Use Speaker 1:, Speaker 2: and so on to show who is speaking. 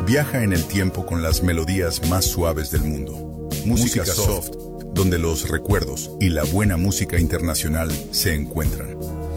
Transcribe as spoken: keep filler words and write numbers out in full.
Speaker 1: Viaja en el tiempo con las melodías más suaves del mundo. Música, música soft, donde los recuerdos y la buena música internacional se encuentran.